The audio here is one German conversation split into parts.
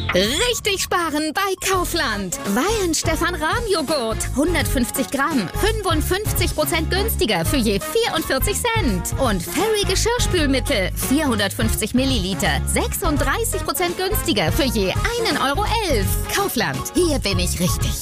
Richtig sparen bei Kaufland. Wein Stefan Rahm Joghurt. 150 Gramm. 55% günstiger für je 44 Cent. Und Fairy Geschirrspülmittel. 450 Milliliter. 36% günstiger für je 1,11 Euro. Kaufland. Hier bin ich richtig.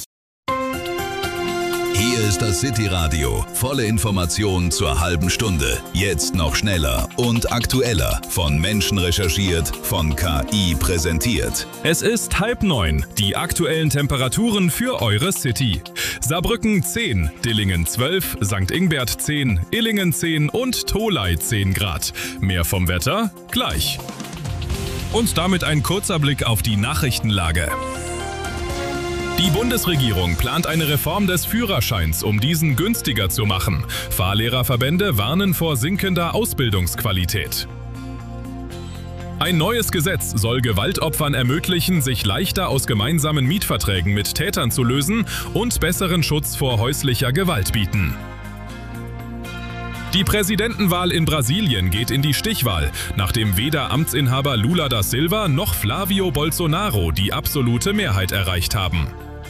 Hier ist das City-Radio. Volle Informationen zur halben Stunde. Jetzt noch schneller und aktueller. Von Menschen recherchiert, von KI präsentiert. Es ist 8:30. Die aktuellen Temperaturen für eure City. Saarbrücken 10, Dillingen 12, St. Ingbert 10, Illingen 10 und Tholey 10 Grad. Mehr vom Wetter gleich. Und damit ein kurzer Blick auf die Nachrichtenlage. Die Bundesregierung plant eine Reform des Führerscheins, um diesen günstiger zu machen. Fahrlehrerverbände warnen vor sinkender Ausbildungsqualität. Ein neues Gesetz soll Gewaltopfern ermöglichen, sich leichter aus gemeinsamen Mietverträgen mit Tätern zu lösen und besseren Schutz vor häuslicher Gewalt bieten. Die Präsidentenwahl in Brasilien geht in die Stichwahl, nachdem weder Amtsinhaber Lula da Silva noch Flavio Bolsonaro die absolute Mehrheit erreicht haben.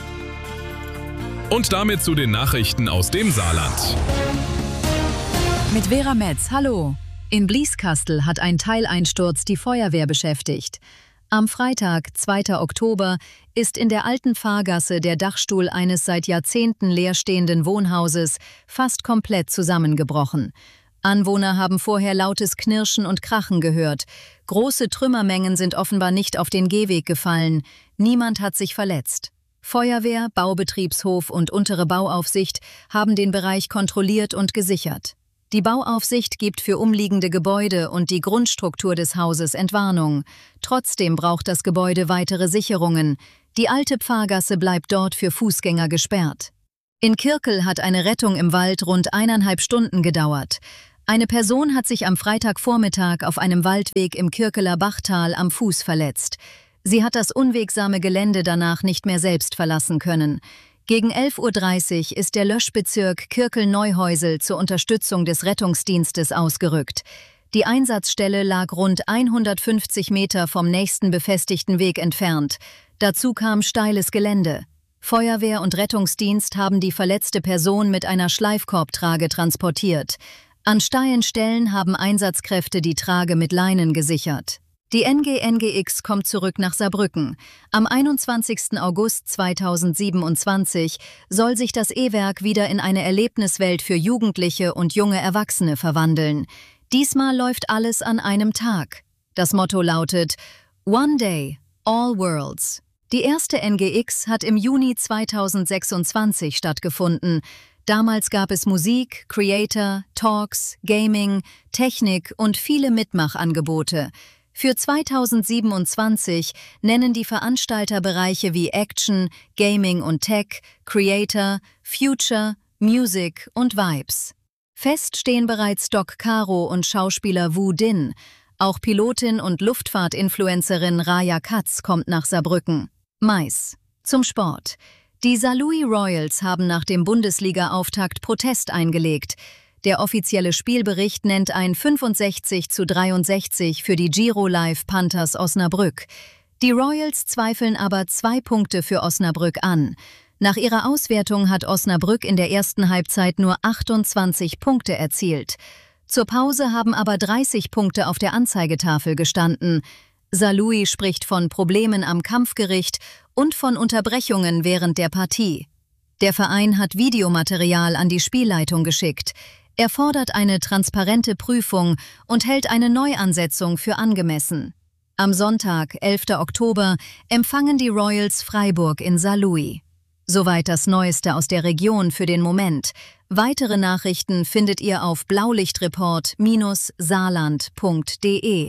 Und damit zu den Nachrichten aus dem Saarland. Mit Vera Metz, hallo. In Blieskastel hat ein Teileinsturz die Feuerwehr beschäftigt. Am Freitag, 2. Oktober, ist in der alten Fahrgasse der Dachstuhl eines seit Jahrzehnten leerstehenden Wohnhauses fast komplett zusammengebrochen. Anwohner haben vorher lautes Knirschen und Krachen gehört. Große Trümmermengen sind offenbar nicht auf den Gehweg gefallen. Niemand hat sich verletzt. Feuerwehr, Baubetriebshof und untere Bauaufsicht haben den Bereich kontrolliert und gesichert. Die Bauaufsicht gibt für umliegende Gebäude und die Grundstruktur des Hauses Entwarnung. Trotzdem braucht das Gebäude weitere Sicherungen. Die alte Pfarrgasse bleibt dort für Fußgänger gesperrt. In Kirkel hat eine Rettung im Wald rund 1,5 Stunden gedauert. Eine Person hat sich am Freitagvormittag auf einem Waldweg im Kirkeler Bachtal am Fuß verletzt. Sie hat das unwegsame Gelände danach nicht mehr selbst verlassen können. Gegen 11:30 Uhr ist der Löschbezirk Kirkel-Neuhäusel zur Unterstützung des Rettungsdienstes ausgerückt. Die Einsatzstelle lag rund 150 Meter vom nächsten befestigten Weg entfernt. Dazu kam steiles Gelände. Feuerwehr und Rettungsdienst haben die verletzte Person mit einer Schleifkorbtrage transportiert. An steilen Stellen haben Einsatzkräfte die Trage mit Leinen gesichert. Die NGNGX kommt zurück nach Saarbrücken. Am 21. August 2027 soll sich das E-Werk wieder in eine Erlebniswelt für Jugendliche und junge Erwachsene verwandeln. Diesmal läuft alles an einem Tag. Das Motto lautet One Day, All Worlds. Die erste NGX hat im Juni 2026 stattgefunden. Damals gab es Musik, Creator, Talks, Gaming, Technik und viele Mitmachangebote. Für 2027 nennen die Veranstalter Bereiche wie Action, Gaming und Tech, Creator, Future, Music und Vibes. Fest stehen bereits Doc Caro und Schauspieler Wu Din. Auch Pilotin und Luftfahrt-Influencerin Raya Katz kommt nach Saarbrücken. Mais. Zum Sport. Die Saarlouis Royals haben nach dem Bundesliga-Auftakt Protest eingelegt. Der offizielle Spielbericht nennt ein 65:63 für die Giro Live Panthers Osnabrück. Die Royals zweifeln aber 2 Punkte für Osnabrück an. Nach ihrer Auswertung hat Osnabrück in der ersten Halbzeit nur 28 Punkte erzielt. Zur Pause haben aber 30 Punkte auf der Anzeigetafel gestanden. Saarlouis spricht von Problemen am Kampfgericht und von Unterbrechungen während der Partie. Der Verein hat Videomaterial an die Spielleitung geschickt. Er fordert eine transparente Prüfung und hält eine Neuansetzung für angemessen. Am Sonntag, 11. Oktober, empfangen die Royals Freiburg in Saarlouis. Soweit das Neueste aus der Region für den Moment. Weitere Nachrichten findet ihr auf blaulichtreport-saarland.de.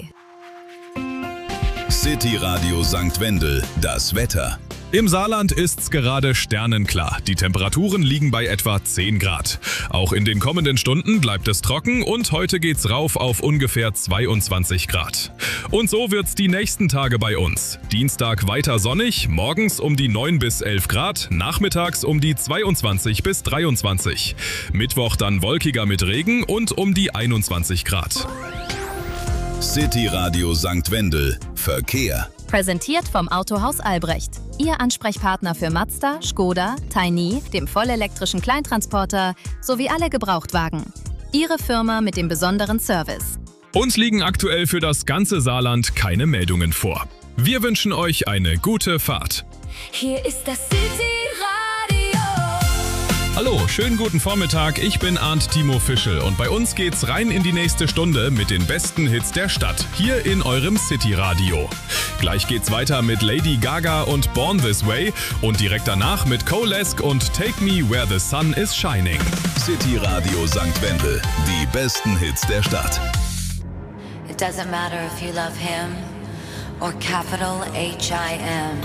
City Radio St. Wendel, das Wetter. Im Saarland ist's gerade sternenklar. Die Temperaturen liegen bei etwa 10 Grad. Auch in den kommenden Stunden bleibt es trocken und heute geht's rauf auf ungefähr 22 Grad. Und so wird's die nächsten Tage bei uns. Dienstag weiter sonnig, morgens um die 9 bis 11 Grad, nachmittags um die 22 bis 23. Mittwoch dann wolkiger mit Regen und um die 21 Grad. City Radio St. Wendel, Verkehr. Präsentiert vom Autohaus Albrecht. Ihr Ansprechpartner für Mazda, Škoda, Tiny, dem vollelektrischen Kleintransporter sowie alle Gebrauchtwagen. Ihre Firma mit dem besonderen Service. Uns liegen aktuell für das ganze Saarland keine Meldungen vor. Wir wünschen euch eine gute Fahrt. Hier ist das City-Radio. Hallo, schönen guten Vormittag, ich bin Arndt Timo Fischel und bei uns geht's rein in die nächste Stunde mit den besten Hits der Stadt, hier in eurem City-Radio. Gleich geht's weiter mit Lady Gaga und Born This Way und direkt danach mit Colesk und Take Me Where the Sun is Shining. City-Radio St. Wendel, die besten Hits der Stadt. It doesn't matter if you love him or capital H-I-M.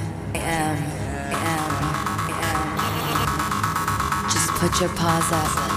Just put your paws up.